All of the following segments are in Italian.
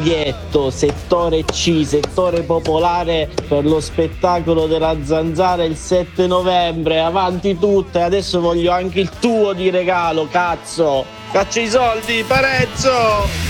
biglietto settore C, settore popolare, per lo spettacolo della Zanzara il 7 novembre. Avanti tutte, adesso voglio anche il tuo di regalo, cazzo. Caccia i soldi, Parezzo!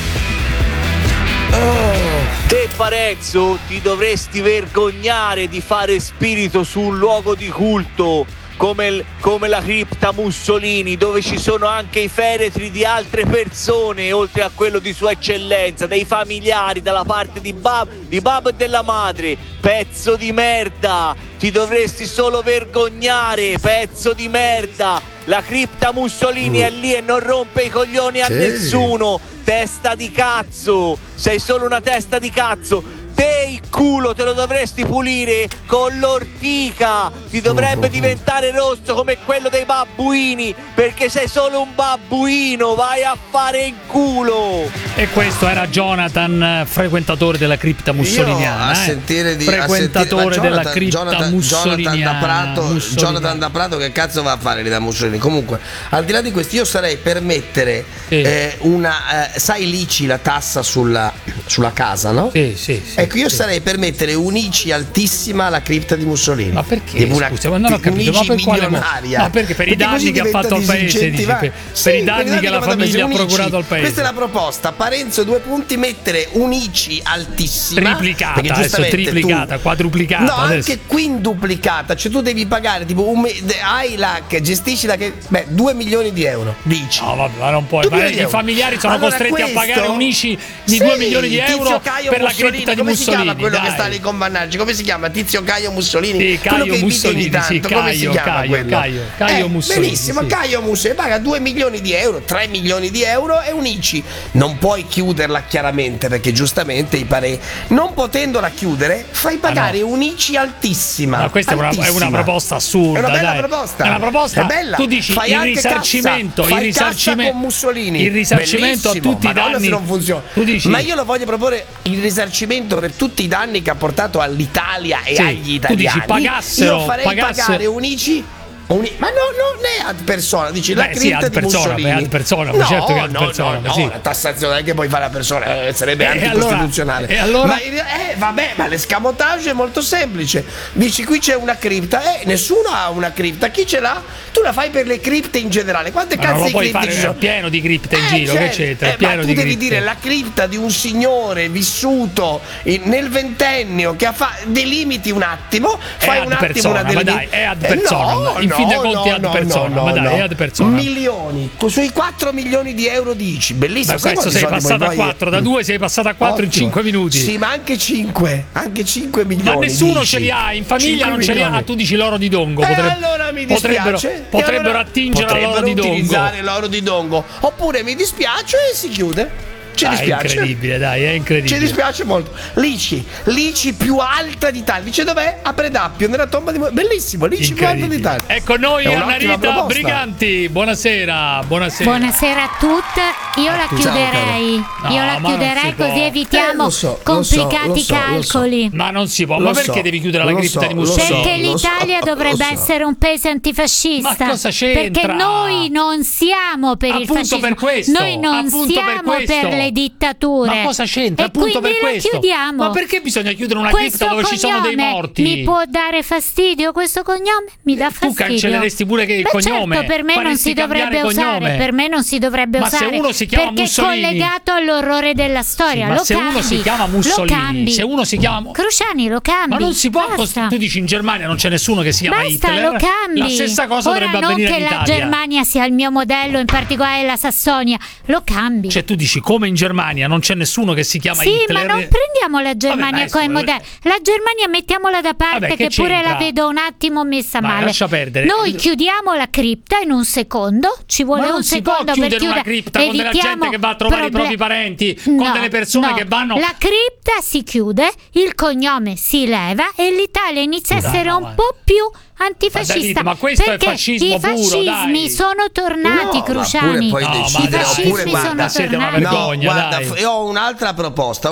Te Parezzo ti dovresti vergognare di fare spirito su un luogo di culto come la cripta Mussolini, dove ci sono anche i feretri di altre persone oltre a quello di Sua Eccellenza, dei familiari dalla parte di babbo e della madre. Pezzo di merda, ti dovresti solo vergognare, pezzo di merda. La cripta Mussolini è lì e non rompe i coglioni a nessuno. Testa di cazzo, sei solo una testa di cazzo. Te il culo te lo dovresti pulire con l'ortica, ti dovrebbe diventare rosso come quello dei babbuini, perché sei solo un babbuino, vai a fare in culo. E questo era Jonathan, frequentatore della cripta mussoliniana. Frequentatore della cripta mussoliniana. Jonathan da Prato che cazzo va a fare lì da Mussolini? Comunque, al di là di questo, io sarei per mettere sai l'ICI, la tassa sulla casa, no? Sì. Ecco, io sarei per mettere un'ICI altissima alla cripta di Mussolini. Ma perché? Scusa, ma non ho capito, ma per quale milionaria? Ma perché? Per i danni che ha fatto al paese, dici, per i danni che la famiglia ha procurato al paese. Questa è la proposta. Parenzo, 2 punti, mettere un'ICI altissima, triplicata, adesso triplicata, quadruplicata. No, adesso. anche quinduplicata. Cioè tu devi pagare tipo hai la gestisci la 2 milioni di euro di ICI. No, vabbè, ma non puoi. Ma i familiari sono costretti a pagare un'ICI di 2 milioni di euro per la cripta di Mussolini. Come si chiama quello che sta lì con Vannaggi? Come si chiama? Tizio Caio Mussolini? Sì, Caio Mussolini, Caio Mussolini. Benissimo, sì. Caio Mussolini paga 2 milioni di euro, 3 milioni di euro e un ICI. Non puoi chiuderla chiaramente, perché giustamente non potendola chiudere, fai pagare un ICI altissima. Ma questa è una proposta assurda. È una bella proposta. È una proposta. È bella. Tu dici fai il risarcimento, con Mussolini. Il risarcimento bellissimo, a tutti i danni. Se non funziona. Tu dici, ma io lo voglio proporre il risarcimento per tutti i danni che ha portato all'Italia e agli italiani. Tu dici io farei pagare un ICI. Ma non è ad persona, dici la cripta di Mussolini. Ad persona, no, certo che ad persona. No, sì. la tassazione che poi fa la persona sarebbe anticostituzionale. E allora? Ma l'escamotage è molto semplice. Dici qui c'è una cripta, nessuno ha una cripta. Chi ce l'ha? Tu la fai per le cripte in generale. Quante cazzo di cripte ci sono? È pieno di cripte in giro, che c'entra? Ma tu devi dire la cripta di un signore vissuto nel ventennio che delimiti un attimo, fai un attimo una delimitazione. Ma dai, è ad persona. In fin dei conti ad persona, ma dai, è ad persona. Milioni, sui 4 milioni di euro di ICI, bellissimo. Ma questo sei passato a 4, da 2 sei passato a 4 in 5 minuti. Sì, ma anche 5 milioni. Ma nessuno ce li ha, in famiglia non ce li ha. Tu dici l'oro di Dongo. Allora mi dispiace. Potrebbero attingere all'oro di Dongo. Utilizzare l'oro di Dongo. Oppure mi dispiace e si chiude. Ci dispiace. È incredibile, è incredibile. Ci dispiace molto. L'ICI più alta d'Italia. Dice dov'è? A Predappio, nella tomba di Bellissimo, l'ICI più alta d'Italia. Ecco noi Anna Rita Briganti. Buonasera. Buonasera a tutte. Io la chiuderei. Così evitiamo complicati calcoli. Ma non si può. Ma perché devi chiudere la cripta di Mussolini? Perché l'Italia dovrebbe essere un paese antifascista. Ma cosa c'entra? Perché noi non siamo per il fascismo. Per questo. Noi non siamo per le dittature. Ma cosa c'entra? E appunto quindi per questo. La chiudiamo. Ma perché bisogna chiudere una cripta dove ci sono dei morti? Mi può dare fastidio questo cognome? Mi dà fastidio. Tu cancelleresti pure che il cognome. Certo, per me non si dovrebbe usare. Per me non si dovrebbe usare. Ma se uno si chiama Mussolini, perché è collegato all'orrore della storia. Sì, ma se uno si chiama Mussolini, se uno si chiama Cruciani, lo cambi. Ma non si può. Tu dici in Germania non c'è nessuno che si chiama Hitler. Lo cambi. La stessa cosa dovrebbe avvenire in Italia. Non che la Germania sia il mio modello, in particolare la Sassonia. Lo cambi. Cioè tu dici come in Germania non c'è nessuno che si chiama Hitler. Sì, ma non prendiamo la Germania come modello. La Germania mettiamola da parte, che pure la vedo un attimo messa male. Lascia perdere. Noi chiudiamo la cripta in un secondo. Ci vuole un secondo per chiudere una cripta con della gente che va a trovare i propri parenti, con delle persone che vanno. La cripta si chiude, il cognome si leva e l'Italia inizia a essere un po' più antifascista. Ma questo è fascismo puro, i fascismi sono tornati, Cruciani. I fascismi sono siete una vergogna. Guarda, io ho un'altra proposta.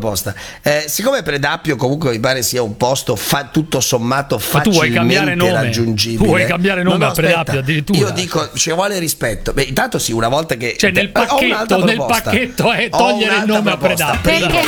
Siccome Predappio comunque mi pare sia un posto tutto sommato facilmente raggiungibile. Tu vuoi cambiare nome a Predappio addirittura? Io dico ci vuole rispetto. Intanto sì, una volta che nel pacchetto è togliere il nome a Predappio.